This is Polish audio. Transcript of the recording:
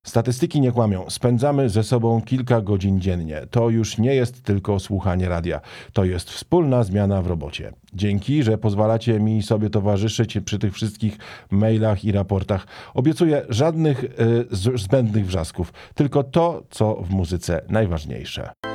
Statystyki nie kłamią. Spędzamy ze sobą kilka godzin dziennie. To już nie jest tylko słuchanie radia. To jest wspólna zmiana w robocie. Dzięki, że pozwalacie mi sobie towarzyszyć przy tych wszystkich mailach i raportach. Obiecuję żadnych zbędnych wrzasków. Tylko to, co w muzyce najważniejsze.